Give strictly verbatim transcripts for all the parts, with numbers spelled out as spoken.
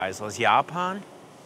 Eis aus Japan.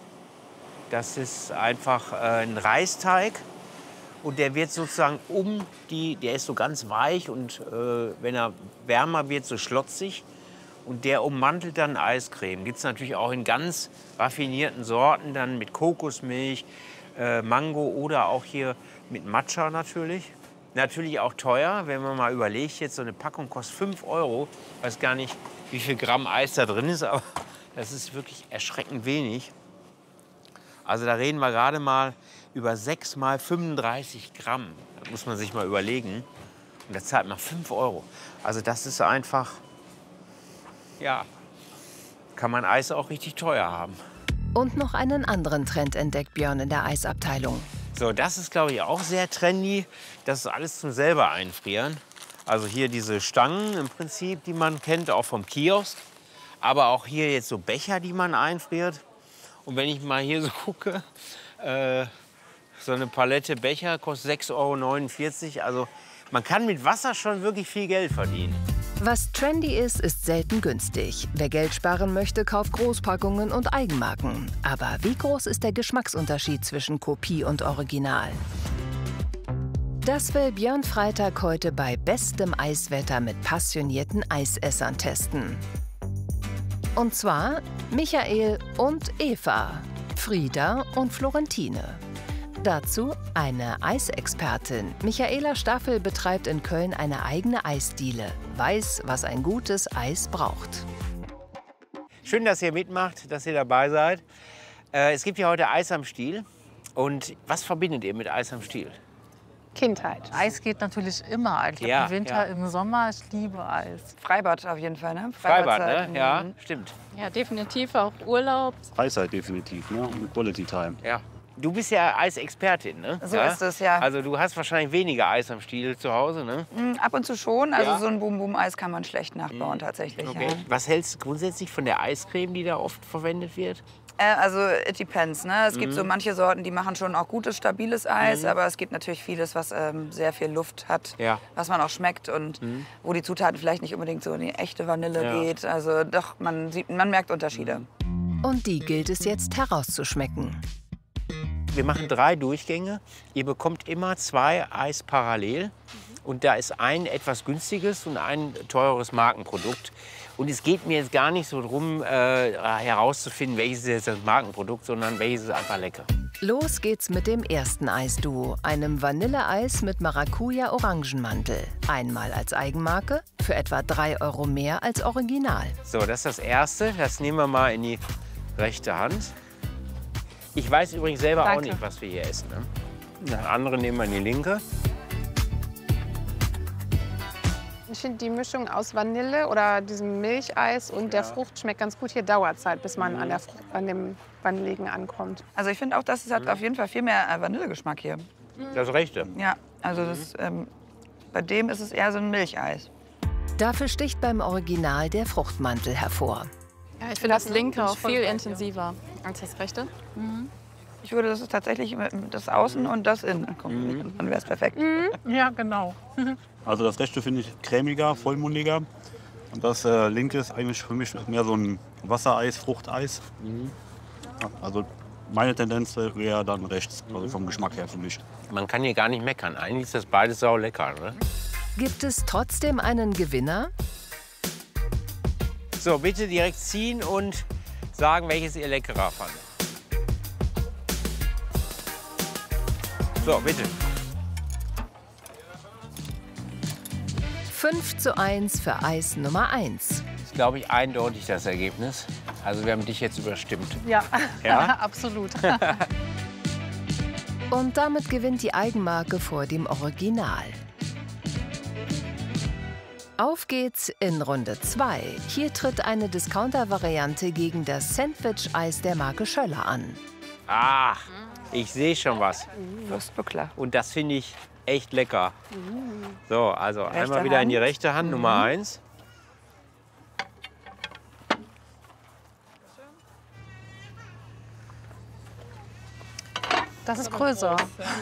Das ist einfach äh, ein Reisteig. Und der wird sozusagen um die, der ist so ganz weich und äh, wenn er wärmer wird, so schlotzig. Und der ummantelt dann Eiscreme. Gibt es natürlich auch in ganz raffinierten Sorten, dann mit Kokosmilch, äh, Mango oder auch hier mit Matcha natürlich. Natürlich auch teuer, wenn man mal überlegt, jetzt so eine Packung kostet fünf Euro. Ich weiß gar nicht, wie viel Gramm Eis da drin ist, aber das ist wirklich erschreckend wenig. Also da reden wir gerade mal über sechs mal fünfunddreißig Gramm. Das muss man sich mal überlegen. Und da zahlt man fünf Euro. Also das ist einfach, ja, kann man Eis auch richtig teuer haben. Und noch einen anderen Trend entdeckt Björn in der Eisabteilung. So, das ist, glaube ich, auch sehr trendy. Das ist alles zum selber einfrieren. Also hier diese Stangen im Prinzip, die man kennt, auch vom Kiosk. Aber auch hier jetzt so Becher, die man einfriert. Und wenn ich mal hier so gucke, äh, so eine Palette Becher kostet sechs Euro neunundvierzig. Also man kann mit Wasser schon wirklich viel Geld verdienen. Was trendy ist, ist selten günstig. Wer Geld sparen möchte, kauft Großpackungen und Eigenmarken. Aber wie groß ist der Geschmacksunterschied zwischen Kopie und Original? Das will Björn Freitag heute bei bestem Eiswetter mit passionierten Eisessern testen. Und zwar Michael und Eva, Frieda und Florentine. Dazu eine Eisexpertin. Michaela Staffel betreibt in Köln eine eigene Eisdiele, weiß, was ein gutes Eis braucht. Schön, dass ihr mitmacht, dass ihr dabei seid. Äh, es gibt ja heute Eis am Stiel. Und was verbindet ihr mit Eis am Stiel? Kindheit. Eis geht natürlich immer. Ich Ja, Im Winter, ja. im Sommer, ich liebe Eis. Freibad auf jeden Fall, ne? Freibad, Freibadzeit. ne? Ja, Mhm. stimmt. Ja, definitiv auch Urlaub. Freizeit definitiv, ne? Und Quality Time. Ja. Du bist ja Eisexpertin, ne? So ja? ist es, ja. Also du hast wahrscheinlich weniger Eis am Stiel zu Hause, ne? Mm, Ab und zu schon. Also Ja. so ein Boom-Boom-Eis kann man schlecht nachbauen, tatsächlich. Okay. Ja. Was hältst du grundsätzlich von der Eiscreme, die da oft verwendet wird? Äh, also it depends, ne? Es gibt Mhm. so manche Sorten, die machen schon auch gutes, stabiles Eis. Aber es gibt natürlich vieles, was ähm, sehr viel Luft hat, Ja. was man auch schmeckt und wo die Zutaten vielleicht nicht unbedingt so in die echte Vanille Ja. geht. Also doch, man, sieht, man merkt Unterschiede. Und die gilt es jetzt herauszuschmecken. Wir machen drei Durchgänge. Ihr bekommt immer zwei Eis parallel. Und da ist ein etwas günstiges und ein teures Markenprodukt. Und es geht mir jetzt gar nicht so darum, äh, herauszufinden, welches ist jetzt das Markenprodukt, sondern welches ist einfach lecker. Los geht's mit dem ersten Eisduo, einem Vanilleeis mit Maracuja-Orangenmantel. Einmal als Eigenmarke, für etwa drei Euro mehr als Original. So, das ist das erste. Das nehmen wir mal in die rechte Hand. Ich weiß übrigens selber auch Danke. nicht, was wir hier essen. Ne? Das andere nehmen wir in die linke. Ich finde die Mischung aus Vanille oder diesem Milcheis und der Frucht schmeckt ganz gut. Hier dauert es halt, bis man an, der Frucht, an dem Vanilligen ankommt. Also ich finde auch, das hat auf jeden Fall viel mehr äh, Vanillegeschmack hier. Das rechte. Ja, also das, ähm, bei dem ist es eher so ein Milcheis. Dafür sticht beim Original der Fruchtmantel hervor. Ja, ich finde das linke auch voll viel bei dir. intensiver als das rechte. Ich würde das ist tatsächlich mit- das Außen und das Innen kombinieren. Dann wäre es perfekt. Ja, genau. Also das rechte finde ich cremiger, vollmundiger. Und das äh, linke ist eigentlich für mich mehr so ein Wassereis, Fruchteis. Ja, also meine Tendenz wäre dann rechts, also vom Geschmack her für mich. Man kann hier gar nicht meckern. Eigentlich ist das beides sau lecker. Ne? Gibt es trotzdem einen Gewinner? So, bitte direkt ziehen und sagen, welches ihr leckerer fandet. So, bitte. fünf zu eins für Eis Nummer eins. Das ist, glaube ich, eindeutig das Ergebnis. Also wir haben dich jetzt überstimmt. Ja, Ja? absolut. Und damit gewinnt die Eigenmarke vor dem Original. Auf geht's in Runde zwei. Hier tritt eine Discounter-Variante gegen das Sandwich-Eis der Marke Schöller an. Ach, ich sehe schon was. Wurstbuckler. Und das finde ich echt lecker. So, also Rechte einmal wieder in die Hand. rechte Hand, Nummer eins. Das ist größer.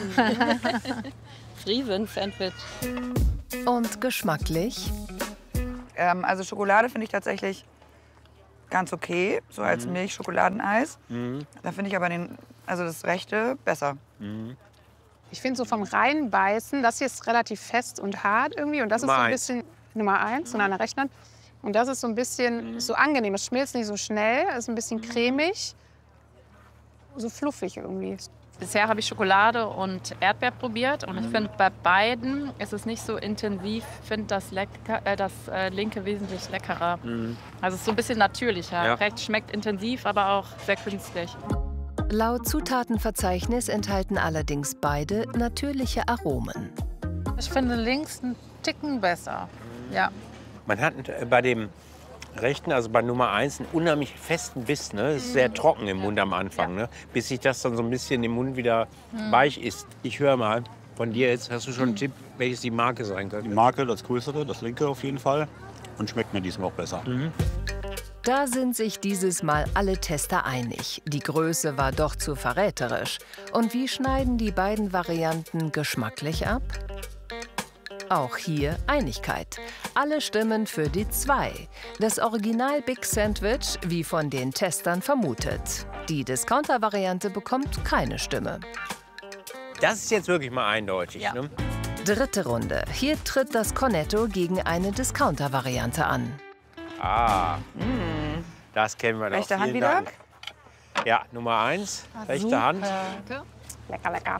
Friesen-Sandwich. Und geschmacklich? Ähm, also Schokolade finde ich tatsächlich ganz okay, so als Mhm. Milchschokoladeneis. Mhm. Da finde ich aber den, also das rechte besser. Mhm. Ich finde so vom Reinbeißen, das hier ist relativ fest und hart irgendwie. Und das Nummer ist so ein eins. bisschen Nummer eins und an der rechten Hand. Und das ist so ein bisschen so angenehm. Es schmilzt nicht so schnell, es ist ein bisschen cremig. So fluffig irgendwie. Bisher habe ich Schokolade und Erdbeer probiert und ich finde, bei beiden ist es nicht so intensiv. Ich finde das, lecker, äh, das äh, linke wesentlich leckerer. Mhm. Also es ist so ein bisschen natürlicher. Ja. Rechts schmeckt intensiv, aber auch sehr künstlich. Laut Zutatenverzeichnis enthalten allerdings beide natürliche Aromen. Ich finde links einen Ticken besser. Ja. Man hat äh, bei dem rechten, also bei Nummer eins, einen unheimlich festen Biss. Ne? Ist sehr trocken im Mund am Anfang, ne? Bis sich das dann so ein bisschen im Mund wieder weich ist. Ich höre mal von dir jetzt, hast du schon einen Tipp, welches die Marke sein Die könnte? Marke, das größere, das linke auf jeden Fall. Und schmeckt mir diesmal auch besser. Da sind sich dieses Mal alle Tester einig. Die Größe war doch zu verräterisch. Und wie schneiden die beiden Varianten geschmacklich ab? Auch hier Einigkeit. Alle stimmen für die zwei. Das Original Big Sandwich, wie von den Testern vermutet. Die Discounter-Variante bekommt keine Stimme. Das ist jetzt wirklich mal eindeutig. Ja. Ne? Dritte Runde. Hier tritt das Cornetto gegen eine Discounter-Variante an. Ah, das kennen wir doch. Rechte Hand Vielen wieder? Dank. Ja, Nummer eins, rechte Hand. Lecker, lecker.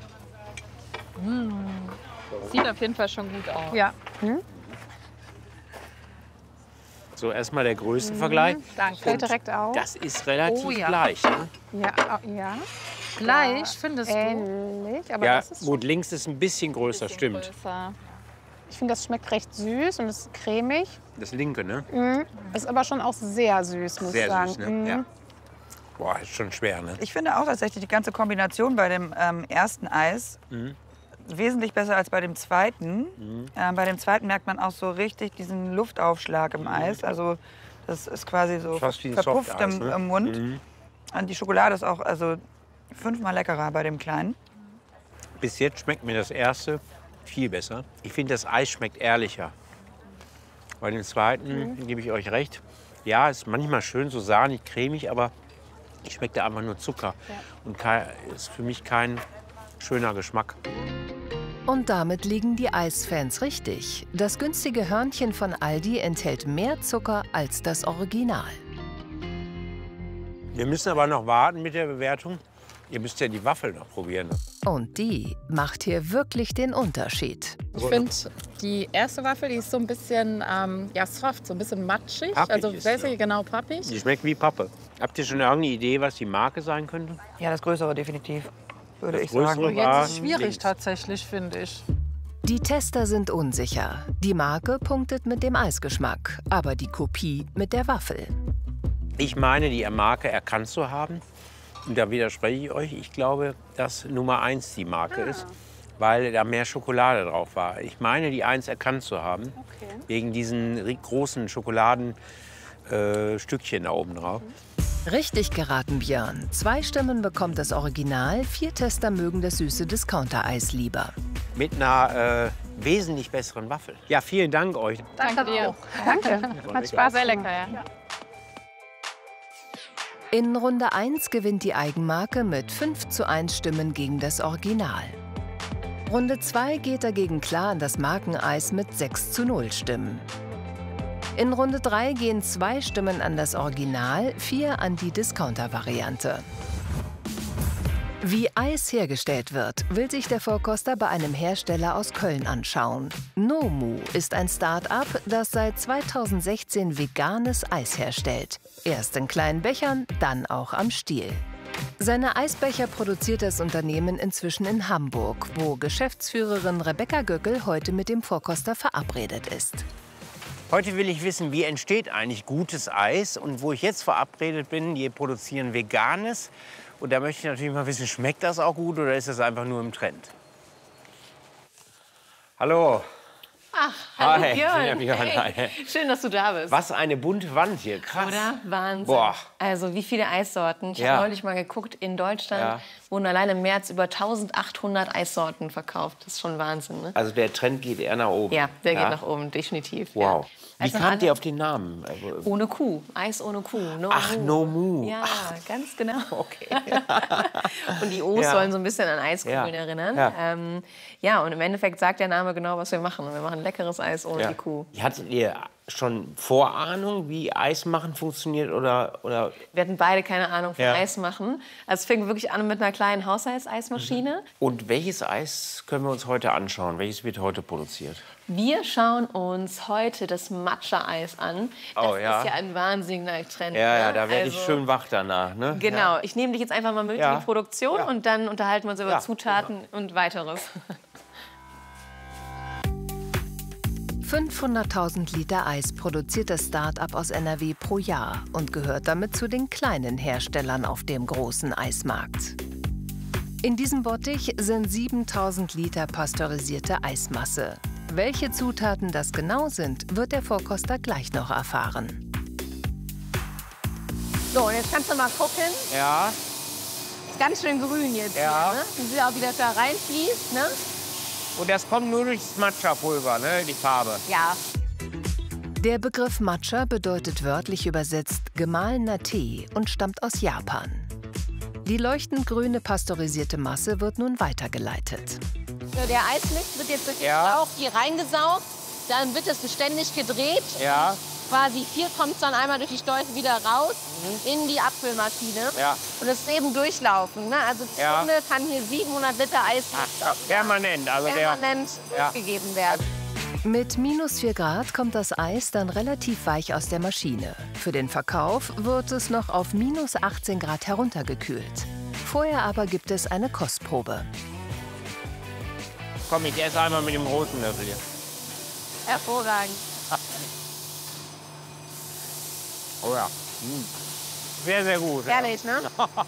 Sieht auf jeden Fall schon gut aus. Ja. So, erstmal der Größenvergleich. Fällt direkt auf. Das ist relativ Oh ja. gleich. Ne? Ja, au- ja, Gleich, findest du? ähnlich. Aber Ja, das ist schon, gut, links ist ein bisschen größer, stimmt. Größer. ich finde, das schmeckt recht süß und ist cremig. Das linke, ne? Mhm. Ist aber schon auch sehr süß, muss Sehr ich sagen. süß, ne? Mhm. Ja. Boah, ist schon schwer, ne? Ich finde auch tatsächlich die ganze Kombination bei dem ähm, ersten Eis Mhm. wesentlich besser als bei dem zweiten. Ähm, bei dem zweiten merkt man auch so richtig diesen Luftaufschlag im Eis. Also das ist quasi so Fast wie ein verpufft Softeis, im, ne? im Mund. Mhm. Und die Schokolade ist auch also fünfmal leckerer bei dem kleinen. Bis jetzt schmeckt mir das erste viel besser. Ich finde, das Eis schmeckt ehrlicher. Bei dem zweiten gebe ich euch recht. Ja, ist manchmal schön so sahnig, cremig, aber ich schmecke da einfach nur Zucker. Und kei- ist für mich kein schöner Geschmack. Und damit liegen die Eisfans richtig. Das günstige Hörnchen von Aldi enthält mehr Zucker als das Original. Wir müssen aber noch warten mit der Bewertung. Ihr müsst ja die Waffel noch probieren. Und die macht hier wirklich den Unterschied. Ich finde, die erste Waffel, die ist so ein bisschen ähm, ja, soft, so ein bisschen matschig. Pappig also ist sehr, sie. sehr genau pappig. Die schmeckt wie Pappe. Habt ihr schon irgendeine Idee, was die Marke sein könnte? Ja, das größere definitiv, würde Das ich sagen. größere war Jetzt ist schwierig links. tatsächlich, finde ich. Die Tester sind unsicher. Die Marke punktet mit dem Eisgeschmack, aber die Kopie mit der Waffel. Ich meine, die Marke erkannt zu haben. Und da widerspreche ich euch. Ich glaube, dass Nummer eins die Marke ist, weil da mehr Schokolade drauf war. Ich meine, die eins erkannt zu haben, wegen diesen ri- großen Schokoladenstückchen äh, Stückchen da oben drauf. Richtig geraten, Björn. Zwei Stimmen bekommt das Original, vier Tester mögen das süße Discounter-Eis lieber. Mit einer äh, wesentlich besseren Waffel. Ja, vielen Dank euch. Danke dir. Danke. Hat Spaß. Sehr lecker, ja. In Runde eins gewinnt die Eigenmarke mit fünf zu eins Stimmen gegen das Original. Runde zwei geht dagegen klar an das Markeneis mit sechs zu null Stimmen. In Runde drei gehen zwei Stimmen an das Original, vier an die Discounter-Variante. Wie Eis hergestellt wird, will sich der Vorkoster bei einem Hersteller aus Köln anschauen. Nomu ist ein Start-up, das seit zweitausendsechzehn veganes Eis herstellt. Erst in kleinen Bechern, dann auch am Stiel. Seine Eisbecher produziert das Unternehmen inzwischen in Hamburg, wo Geschäftsführerin Rebecca Göckel heute mit dem Vorkoster verabredet ist. Heute will ich wissen, wie entsteht eigentlich gutes Eis. Und wo ich jetzt verabredet bin, die produzieren Veganes. Und da möchte ich natürlich mal wissen, schmeckt das auch gut oder ist das einfach nur im Trend? Hallo. Ach, hallo Hi, Björn. ja, Björn, Hey. hi. Schön, dass du da bist. Was eine bunte Wand hier, krass. Oder? Wahnsinn. Boah. Also wie viele Eissorten. Ich Ja. habe neulich mal geguckt, in Deutschland Ja. wurden allein im März über eintausendachthundert Eissorten verkauft. Das ist schon Wahnsinn, ne? Also der Trend geht eher nach oben. Ja, der geht nach oben, definitiv. Wow. Ja. Wie Also kamt alle- ihr auf den Namen? Also, Ohne Kuh. Eis ohne Kuh. No Ach, Mu. No Mu. Ja, Ach. ganz genau. Okay. Und die O's Ja. sollen so ein bisschen an Eiskugeln Ja. erinnern. Ja. Ähm, ja, und im Endeffekt sagt der Name genau, was wir machen. Wir machen leckeres Eis ohne Ja. die Kuh. Hattet ihr schon Vorahnung, wie Eis machen funktioniert? Oder, oder? Wir hatten beide keine Ahnung von Ja. Eis machen. Also es fing wirklich an mit einer kleinen Haushaltseismaschine. Und welches Eis können wir uns heute anschauen? Welches wird heute produziert? Wir schauen uns heute das Matcha-Eis an. Das Oh, ja. ist ja ein wahnsinniger Trend. Ja, ja, ne? da werde ich Also, schön wach danach. Ne? Genau, ich nehme dich jetzt einfach mal mit Ja. in die Produktion Ja. und dann unterhalten wir uns über Ja, Zutaten und weiteres. fünfhunderttausend Liter Eis produziert das Start-up aus N R W pro Jahr und gehört damit zu den kleinen Herstellern auf dem großen Eismarkt. In diesem Bottich sind siebentausend Liter pasteurisierte Eismasse. Welche Zutaten das genau sind, wird der Vorkoster gleich noch erfahren. So, und jetzt kannst du mal gucken. Ja. Ist ganz schön grün jetzt Ja. hier, ne? Wie sie auch wieder da reinfließt, ne? Und das kommt nur durchs Matcha-Pulver, ne? Die Farbe. Ja. Der Begriff Matcha bedeutet wörtlich übersetzt gemahlener Tee und stammt aus Japan. Die leuchtend grüne pasteurisierte Masse wird nun weitergeleitet. So, der Eismix wird jetzt durch den Ja. Schlauch hier reingesaugt. Dann wird es beständig gedreht. Ja. Quasi hier kommt es dann einmal durch die Schläuche wieder raus in die Abfüllmaschine. Ja. Und es ist eben durchlaufen. Ne? Also die Ja. Stunde kann hier siebenhundert Liter Eis Permanent. Also der, permanent Ja. durchgegeben werden. Mit minus vier Grad kommt das Eis dann relativ weich aus der Maschine. Für den Verkauf wird es noch auf minus achtzehn Grad heruntergekühlt. Vorher aber gibt es eine Kostprobe. komm, ich esse einmal mit dem großen Löffel hier. Hervorragend. Oh ja. Mm. Sehr, sehr gut. Herrlich, ne?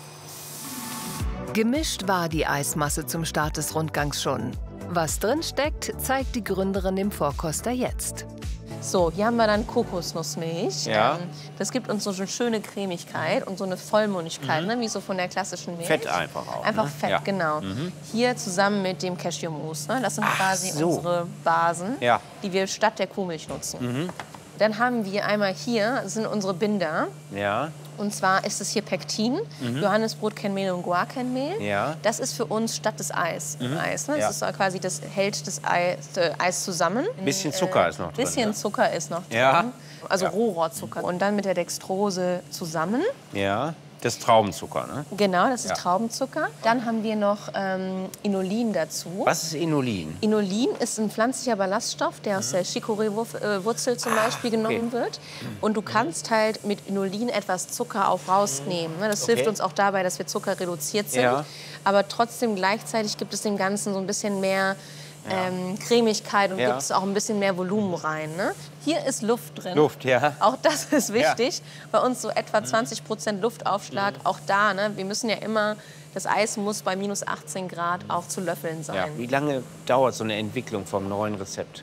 Gemischt war die Eismasse zum Start des Rundgangs schon. Was drin steckt, zeigt die Gründerin dem Vorkoster jetzt. So, hier haben wir dann Kokosnussmilch. Ja. Ähm, das gibt uns so eine schöne Cremigkeit und so eine Vollmundigkeit, Mhm. ne, wie so von der klassischen Milch. Fett einfach auch. Einfach ne? Fett, Ja. genau. Mhm. Hier zusammen mit dem Cashewmus. Ne? Das sind Ach quasi so. unsere Basen, Ja. die wir statt der Kuhmilch nutzen. Mhm. Dann haben wir einmal hier, das sind unsere Binder. Ja. Und zwar ist es hier Pektin, Mhm. Johannisbrotkernmehl und Guarkernmehl. Ja. Das ist für uns statt des Eis. Mhm. Eis ne? Ja. Das ist quasi das hält das Eis, äh, Eis zusammen. Ein bisschen Zucker ist noch drin. bisschen ne? Zucker ist noch drin. Ja. Also Ja. Rohrohrzucker. Und dann mit der Dextrose zusammen. Ja. Das ist Traubenzucker, ne? Genau, das ist Ja. Traubenzucker. Dann haben wir noch ähm, Inulin dazu. Was ist Inulin? Inulin ist ein pflanzlicher Ballaststoff, der aus der Chicorée-Wurzel zum Beispiel genommen wird. Und du kannst halt mit Inulin etwas Zucker auch rausnehmen. ne? Das Okay. hilft uns auch dabei, dass wir Zucker reduziert sind. Ja. Aber trotzdem gleichzeitig gibt es dem Ganzen so ein bisschen mehr ähm, Cremigkeit und Ja. gibt es auch ein bisschen mehr Volumen rein. Ne? Hier ist Luft drin. Luft, ja. Auch das ist wichtig. Bei uns so etwa zwanzig Prozent Luftaufschlag. Auch da, ne? Wir müssen ja immer, das Eis muss bei minus achtzehn Grad auch zu löffeln sein. Ja. Wie lange dauert so eine Entwicklung vom neuen Rezept?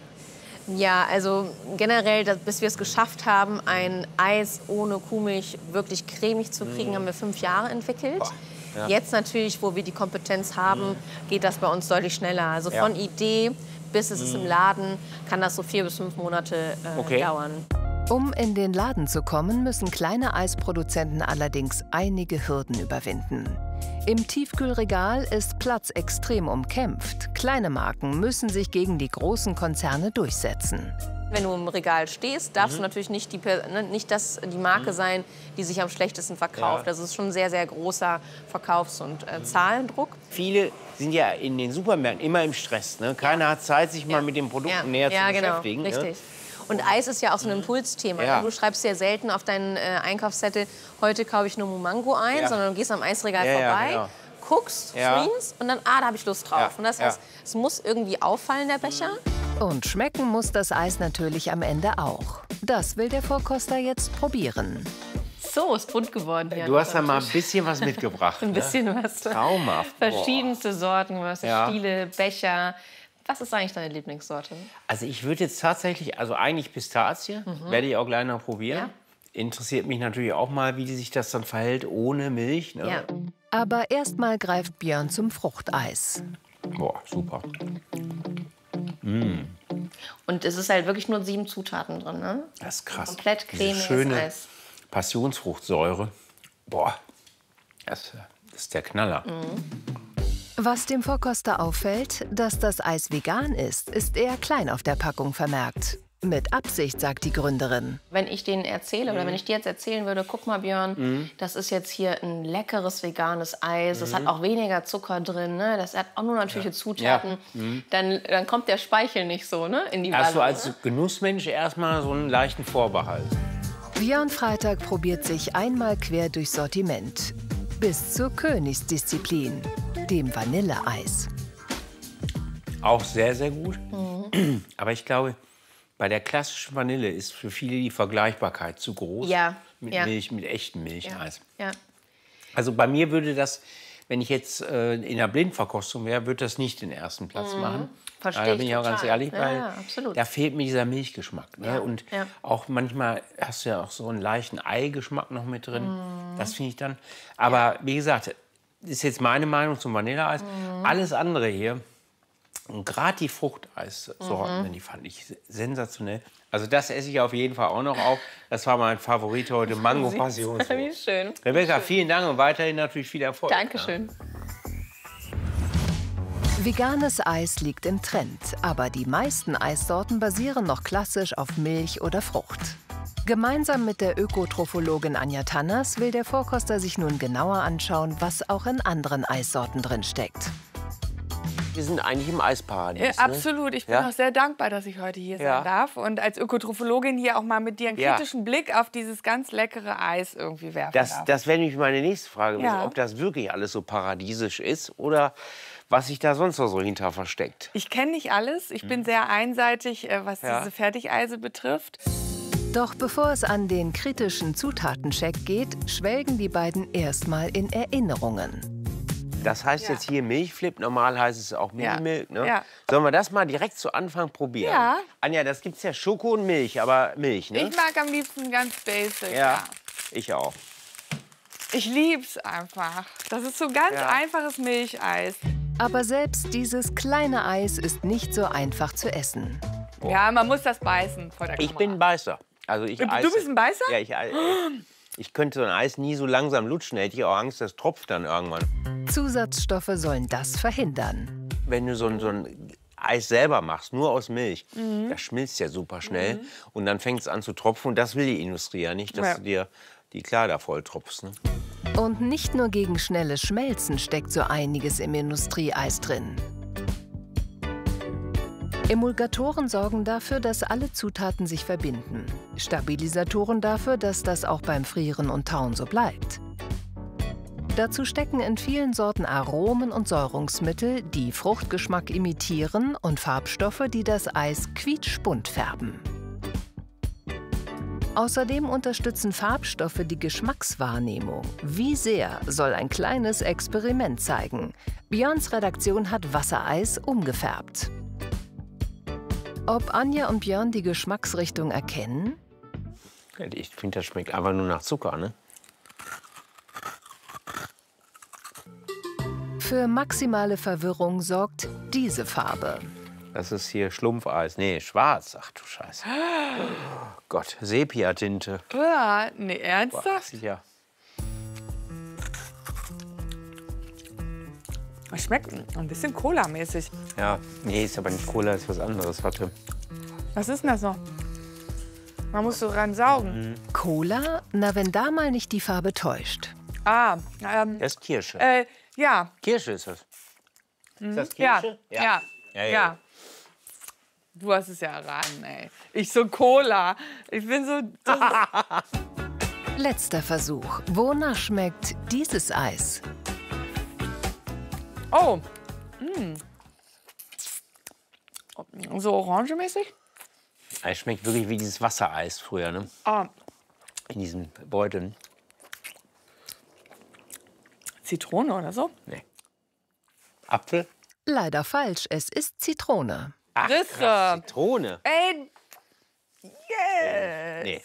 Ja, also generell, dass, bis wir es geschafft haben, ein Eis ohne Kuhmilch wirklich cremig zu kriegen, haben wir fünf Jahre entwickelt. Boah, ja. Jetzt natürlich, wo wir die Kompetenz haben, geht das bei uns deutlich schneller. Also Ja. von Idee bis es ist im Laden, kann das so vier bis fünf Monate äh, Okay. dauern. Um in den Laden zu kommen, müssen kleine Eisproduzenten allerdings einige Hürden überwinden. Im Tiefkühlregal ist Platz extrem umkämpft. Kleine Marken müssen sich gegen die großen Konzerne durchsetzen. Wenn du im Regal stehst, darfst Mhm. du natürlich nicht die, Per- ne, nicht das, die Marke sein, die sich am schlechtesten verkauft. Ja. Das ist schon ein sehr, sehr großer Verkaufs- und äh, Zahlendruck. Viele sind ja in den Supermärkten immer im Stress. Ne? Keiner hat Zeit, sich mal mit den Produkten näher ja, zu genau, beschäftigen. richtig. Ne? Und Eis ist ja auch so ein Impulsthema. Ja. Du schreibst ja selten auf deinen äh, Einkaufszettel, heute kaufe ich nur Mumango ein, Ja. sondern du gehst am Eisregal Ja, ja, vorbei, genau. guckst, Ja. screens und dann, ah, da habe ich Lust drauf. Ja, Und das ja. heißt, es muss irgendwie auffallen, der Becher. Und schmecken muss das Eis natürlich am Ende auch. Das will der Vorkoster jetzt probieren. So, ist bunt geworden hier. Du hast da mal ein bisschen was mitgebracht. Ein bisschen was. Traumhaft. Verschiedenste Sorten, was Ja. Stiele, Becher, Was ist eigentlich deine Lieblingssorte? Also ich würde jetzt tatsächlich, also eigentlich Pistazie, Mhm. werde ich auch gleich noch probieren. Ja. Interessiert mich natürlich auch mal, wie sich das dann verhält ohne Milch. Ne? Ja. Aber erstmal greift Björn zum Fruchteis. Boah, super. Mm, Und es ist halt wirklich nur sieben Zutaten drin, ne? das ist krass. Komplett Diese cremiges schöne Eis. Passionsfruchtsäure. Boah, das, das ist der Knaller. Was dem Vorkoster auffällt, dass das Eis vegan ist, ist eher klein auf der Packung vermerkt. Mit Absicht, sagt die Gründerin. Wenn ich denen erzähle oder wenn ich dir jetzt erzählen würde, guck mal Björn, Mhm. das ist jetzt hier ein leckeres veganes Eis, es Mhm. hat auch weniger Zucker drin, ne? Das hat auch nur natürliche Zutaten, Ja. Mhm. dann, dann kommt der Speichel nicht so ne? in die Hast du Wanne. als Genussmensch erstmal so einen leichten Vorbehalt? Björn Freitag probiert sich einmal quer durchs Sortiment. Bis zur Königsdisziplin, dem Vanilleeis. Auch sehr, sehr gut. Mhm. Aber ich glaube, bei der klassischen Vanille ist für viele die Vergleichbarkeit zu groß. Ja, Mit ja. Milch, mit echtem Milcheis. Ja. Also bei mir würde das, wenn ich jetzt äh, in der Blindverkostung wäre, würde das nicht den ersten Platz Mhm. machen. Verstehe Ja, da ich bin ich auch ganz total. ehrlich, Ja, weil ja, absolut. da fehlt mir dieser Milchgeschmack. Ne? Ja, Und ja. auch manchmal hast du ja auch so einen leichten Eigeschmack noch mit drin. Mhm. Das finde ich dann. Aber wie gesagt, ist jetzt meine Meinung zum Vanilleeis. Mhm. Alles andere hier, und gerade die Fruchteissorten, Mhm. die fand ich sensationell. Also das esse ich auf jeden Fall auch noch auf. Das war mein Favorit heute, Mango Passionsfrucht. Wie schön. Rebecca, vielen Dank und weiterhin natürlich viel Erfolg. Dankeschön. Veganes Eis liegt im Trend, aber die meisten Eissorten basieren noch klassisch auf Milch oder Frucht. Gemeinsam mit der Ökotrophologin Anja Tanners will der Vorkoster sich nun genauer anschauen, was auch in anderen Eissorten drin steckt. Wir sind eigentlich im Eisparadies. Ja, ne? absolut. Ich bin Ja? auch sehr dankbar, dass ich heute hier Ja. sein darf und als Ökotrophologin hier auch mal mit dir einen Ja. kritischen Blick auf dieses ganz leckere Eis irgendwie werfen Das, darf. das wäre nämlich meine nächste Frage, Ja. ob das wirklich alles so paradiesisch ist oder was sich da sonst noch so hinter versteckt. Ich kenne nicht alles. Ich bin sehr einseitig, äh, was Ja. diese Fertigeise betrifft. Doch bevor es an den kritischen Zutatencheck geht, schwelgen die beiden erstmal in Erinnerungen. Das heißt Ja. jetzt hier Milchflip, normal heißt es auch Ja. Minimilk. Ne? Ja. Sollen wir das mal direkt zu Anfang probieren? Ja. Anja, das gibt's ja Schoko und Milch, aber Milch, ne? Ich mag am liebsten ganz basic. ja, Ja. ich auch. Ich lieb's einfach. Das ist so ganz Ja. einfaches Milcheis. Aber selbst dieses kleine Eis ist nicht so einfach zu essen. Ja, man muss das beißen vor der Ich Kamera. bin ein Beißer. Also ich Du eise. bist ein Beißer? Ja, ich, ich, ich könnte so ein Eis nie so langsam lutschen. Hätte ich auch Angst, das tropft dann irgendwann. Zusatzstoffe sollen das verhindern. Wenn du so ein, so ein Eis selber machst, nur aus Milch, Mhm. das schmilzt ja super schnell. Und dann fängt es an zu tropfen. Und das will die Industrie ja nicht, dass Ja. du dir die Kleider voll tropfst. Ne? Und nicht nur gegen schnelles Schmelzen steckt so einiges im Industrieeis drin. Emulgatoren sorgen dafür, dass alle Zutaten sich verbinden. Stabilisatoren dafür, dass das auch beim Frieren und Tauen so bleibt. Dazu stecken in vielen Sorten Aromen und Säurungsmittel, die Fruchtgeschmack imitieren und Farbstoffe, die das Eis quietschbunt färben. Außerdem unterstützen Farbstoffe die Geschmackswahrnehmung. Wie sehr, soll ein kleines Experiment zeigen. Björns Redaktion hat Wassereis umgefärbt. Ob Anja und Björn die Geschmacksrichtung erkennen? Ich finde, das schmeckt einfach nur nach Zucker. Ne? Für maximale Verwirrung sorgt diese Farbe. Das ist hier Schlumpfeis. Nee, schwarz. Ach du Scheiße. Oh Gott, Sepia-Tinte. Ja, nee, Boah, ernsthaft? sicher. Es schmeckt ein bisschen Cola-mäßig. Ja, nee, ist aber nicht Cola, ist was anderes. Warte. Was ist denn das noch? Man muss so dran saugen. Cola? Na, wenn da mal nicht die Farbe täuscht. Ah, ähm, Das ist Kirsche. äh, ja. Kirsche ist das. Ist das Ja, Kirsche? ja, Ja, ja. ja. Du hast es ja erraten, ey. Ich so Cola. Ich bin so... Das Letzter Versuch. Wonach schmeckt dieses Eis? oh. Mm. So orangemäßig? Es schmeckt wirklich wie dieses Wassereis früher, ne? Ah, In diesen Beuteln. Zitrone oder so? Nee. Apfel? Leider falsch, es ist Zitrone. Ach, Risse. krass, Zitrone. Ey, yes. Nee.